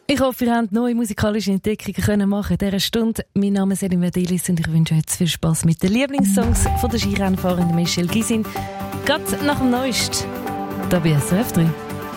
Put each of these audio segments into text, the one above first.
Ich hoffe, ihr habt neue musikalische Entdeckungen machen in dieser Stunde. Mein Name ist Elim Verdelis und ich wünsche euch jetzt viel Spass mit den Lieblingssongs von der Skirennfahrerin Michelle Gysin. Gerade nach dem Neuesten. Da bei SRF 3.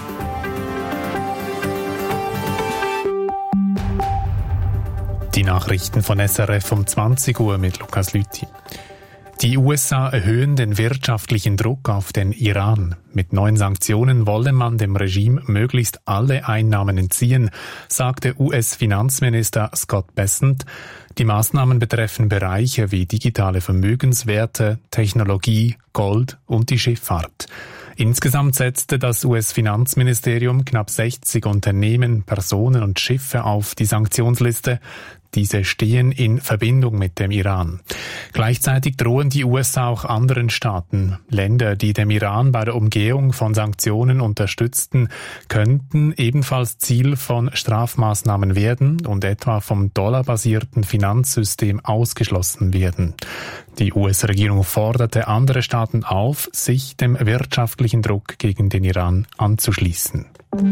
Die Nachrichten von SRF um 20 Uhr mit Lukas Lüthi. Die USA erhöhen den wirtschaftlichen Druck auf den Iran. Mit neuen Sanktionen wolle man dem Regime möglichst alle Einnahmen entziehen, sagte US-Finanzminister Scott Bessent. Die Maßnahmen betreffen Bereiche wie digitale Vermögenswerte, Technologie, Gold und die Schifffahrt. Insgesamt setzte das US-Finanzministerium knapp 60 Unternehmen, Personen und Schiffe auf die Sanktionsliste. Diese stehen in Verbindung mit dem Iran. Gleichzeitig drohen die USA auch anderen Staaten. Länder, die dem Iran bei der Umgehung von Sanktionen unterstützten, könnten ebenfalls Ziel von Strafmaßnahmen werden und etwa vom dollarbasierten Finanzsystem ausgeschlossen werden. Die US-Regierung forderte andere Staaten auf, sich dem wirtschaftlichen Druck gegen den Iran anzuschließen.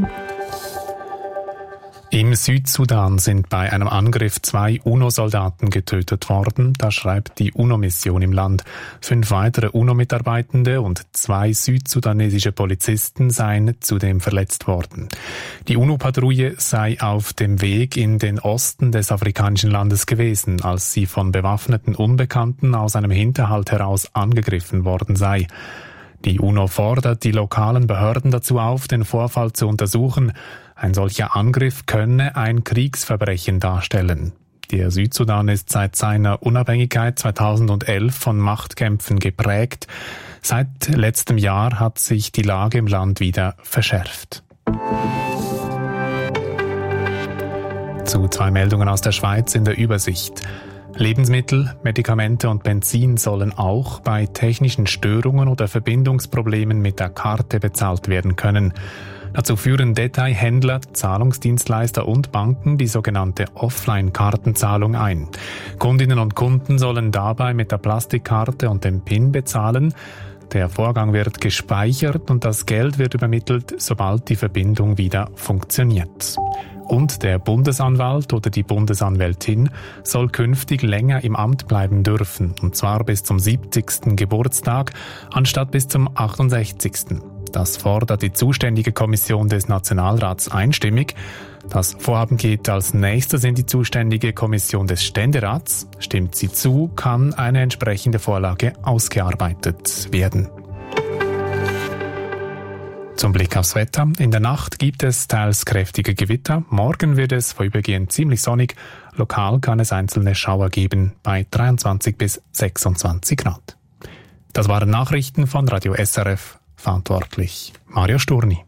Im Südsudan sind bei einem Angriff 2 UNO-Soldaten getötet worden, das schreibt die UNO-Mission im Land. 5 weitere UNO-Mitarbeitende und 2 südsudanesische Polizisten seien zudem verletzt worden. Die UNO-Patrouille sei auf dem Weg in den Osten des afrikanischen Landes gewesen, als sie von bewaffneten Unbekannten aus einem Hinterhalt heraus angegriffen worden sei. Die UNO fordert die lokalen Behörden dazu auf, den Vorfall zu untersuchen. Ein solcher Angriff könne ein Kriegsverbrechen darstellen. Der Südsudan ist seit seiner Unabhängigkeit 2011 von Machtkämpfen geprägt. Seit letztem Jahr hat sich die Lage im Land wieder verschärft. Zu 2 Meldungen aus der Schweiz in der Übersicht. Lebensmittel, Medikamente und Benzin sollen auch bei technischen Störungen oder Verbindungsproblemen mit der Karte bezahlt werden können. Dazu führen Detailhändler, Zahlungsdienstleister und Banken die sogenannte Offline-Kartenzahlung ein. Kundinnen und Kunden sollen dabei mit der Plastikkarte und dem PIN bezahlen. Der Vorgang wird gespeichert und das Geld wird übermittelt, sobald die Verbindung wieder funktioniert. Und der Bundesanwalt oder die Bundesanwältin soll künftig länger im Amt bleiben dürfen, und zwar bis zum 70. Geburtstag anstatt bis zum 68. Das fordert die zuständige Kommission des Nationalrats einstimmig. Das Vorhaben geht als nächstes in die zuständige Kommission des Ständerats. Stimmt sie zu, kann eine entsprechende Vorlage ausgearbeitet werden. Zum Blick aufs Wetter. In der Nacht gibt es teils kräftige Gewitter. Morgen wird es vorübergehend ziemlich sonnig. Lokal kann es einzelne Schauer geben bei 23 bis 26 Grad. Das waren Nachrichten von Radio SRF. Verantwortlich Mario Sturni.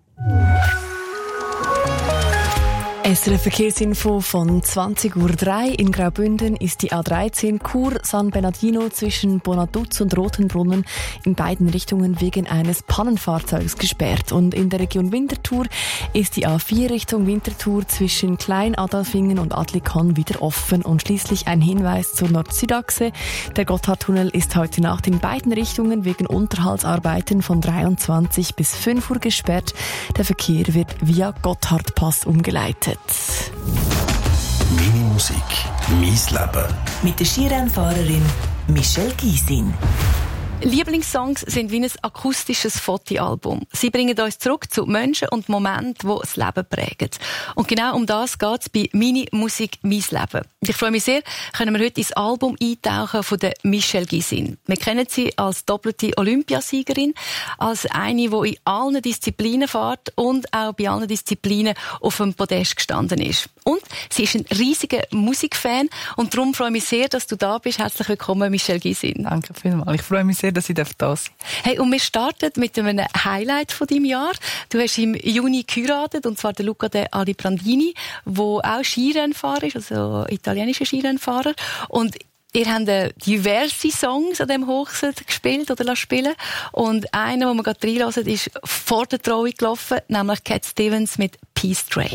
SRF Verkehrsinfo von 20.03 Uhr. In Graubünden ist die A13 Chur-San Bernardino zwischen Bonaduz und Rotenbrunnen in beiden Richtungen wegen eines Pannenfahrzeugs gesperrt. Und in der Region Winterthur ist die A4 Richtung Winterthur zwischen Klein-Adolfingen und Adlikon wieder offen. Und schließlich ein Hinweis zur Nord-Süd-Achse. Der Gotthardtunnel ist heute Nacht in beiden Richtungen wegen Unterhaltsarbeiten von 23 bis 5 Uhr gesperrt. Der Verkehr wird via Gotthardpass umgeleitet. Meine Musik, mein Leben. Mit der Skirennfahrerin Michelle Gysin. Lieblingssongs sind wie ein akustisches Fotoalbum. Sie bringen uns zurück zu Menschen und Momenten, die das Leben prägen. Und genau um das geht es bei «Meine Musik, mein Leben». Ich freue mich sehr, können wir heute ins Album eintauchen von der Michelle Gysin. Wir kennen sie als doppelte Olympiasiegerin, als eine, die in allen Disziplinen fährt und auch bei allen Disziplinen auf dem Podest gestanden ist. Und sie ist ein riesiger Musikfan und darum freue ich mich sehr, dass du da bist. Herzlich willkommen, Michelle Gysin. Danke vielmals. Ich freue mich sehr, dass ich da sein darf. Hey, und wir starten mit einem Highlight von deinem Jahr. Du hast im Juni geheiratet, und zwar den Luca de Alibrandini, der auch Skirennfahrer ist, also italienischer Skirennfahrer. Und ihr habt diverse Songs an diesem Hochzeit gespielt oder spielen. Und einer, den wir gerade reinhören, ist vor der Trauung gelaufen, nämlich Cat Stevens mit Peace Train.